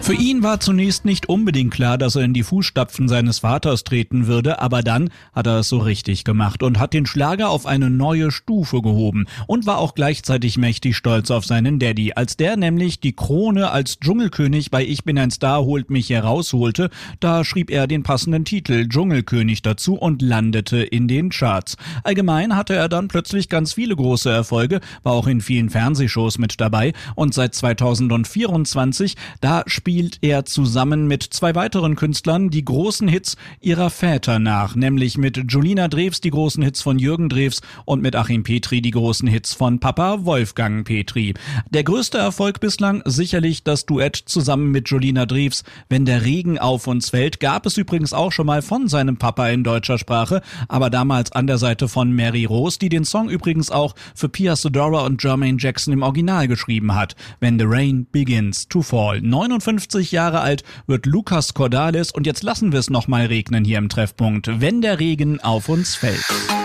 Für ihn war zunächst nicht unbedingt klar, dass er in die Fußstapfen seines Vaters treten würde, aber dann hat er es so richtig gemacht und hat den Schlager auf eine neue Stufe gehoben und war auch gleichzeitig mächtig stolz auf seinen Daddy. Als der nämlich die Krone als Dschungelkönig bei Ich bin ein Star holt mich herausholte, da schrieb er den passenden Titel Dschungelkönig dazu und landete in den Charts. Allgemein hatte er dann plötzlich ganz viele große Erfolge, war auch in vielen Fernsehshows mit dabei und seit 2024, da spielt er zusammen mit zwei weiteren Künstlern die großen Hits ihrer Väter nach, nämlich mit Julina Drews die großen Hits von Jürgen Drews und mit Achim Petri die großen Hits von Papa Wolfgang Petri. Der größte Erfolg bislang sicherlich das Duett zusammen mit Julina Drews, Wenn der Regen auf uns fällt, gab es übrigens auch schon mal von seinem Papa in deutscher Sprache, aber damals an der Seite von Mary Rose, die den Song übrigens auch für Pia Sedora und Jermaine Jackson im Original geschrieben hat. When the Rain Begins to Fall. 59 Jahre alt wird Lucas Cordalis und jetzt lassen wir es nochmal regnen hier im Treffpunkt. Wenn der Regen auf uns fällt.